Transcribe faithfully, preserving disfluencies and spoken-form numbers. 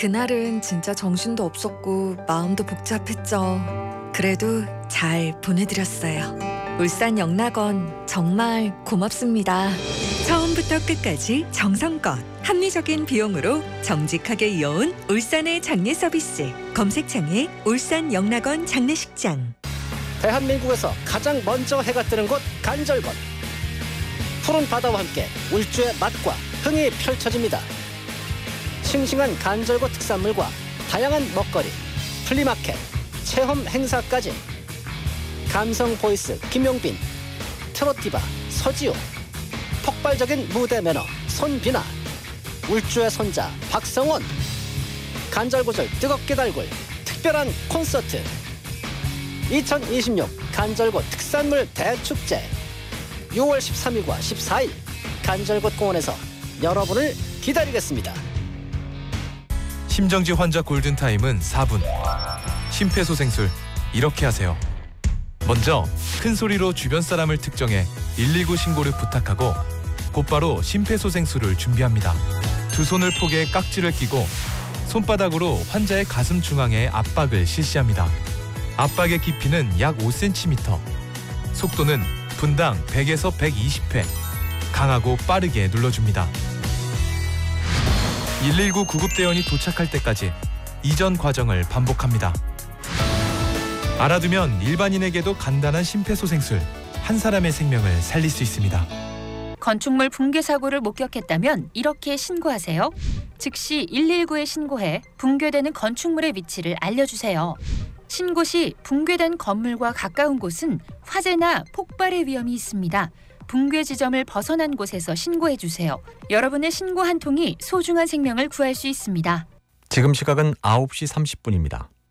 그날은 진짜 정신도 없었고 마음도 복잡했죠. 그래도 잘 보내드렸어요. 울산 영락원 정말 고맙습니다. 처음부터 끝까지 정성껏 합리적인 비용으로 정직하게 이어온 울산의 장례 서비스. 검색창에 울산 영락원 장례식장. 대한민국에서 가장 먼저 해가 뜨는 곳 간절곶. 푸른 바다와 함께 울주의 맛과 흥이 펼쳐집니다. 싱싱한 간절곶 특산물과 다양한 먹거리, 플리마켓, 체험 행사까지. 감성 보이스 김용빈, 트로티바 서지호, 폭발적인 무대 매너 손비나, 울주의 손자 박성원, 간절곶을 뜨겁게 달굴 특별한 콘서트. 이천이십육 간절곶 특산물 대축제. 유월 십삼일과 십사일 간절곶 공원에서 여러분을 기다리겠습니다. 심정지 환자 골든타임은 사 분. 심폐소생술 이렇게 하세요. 먼저 큰 소리로 주변 사람을 특정해 일일구 신고를 부탁하고 곧바로 심폐소생술을 준비합니다. 두 손을 포개 깍지를 끼고 손바닥으로 환자의 가슴 중앙에 압박을 실시합니다. 압박의 깊이는 약 오 센티미터. 속도는 분당 백에서 백이십 회. 강하고 빠르게 눌러줍니다. 일일구 구급대원이 도착할 때까지 이전 과정을 반복합니다. 알아두면 일반인에게도 간단한 심폐소생술, 한 사람의 생명을 살릴 수 있습니다. 건축물 붕괴 사고를 목격했다면 이렇게 신고하세요. 즉시 일일구에 신고해 붕괴되는 건축물의 위치를 알려주세요. 신고 시 붕괴된 건물과 가까운 곳은 화재나 폭발의 위험이 있습니다. 붕괴 지점을 벗어난 곳에서 신고해주세요. 여러분의 신고 한 통이 소중한 생명을 구할 수 있습니다. 지금 시각은 아홉 시 삼십 분입니다.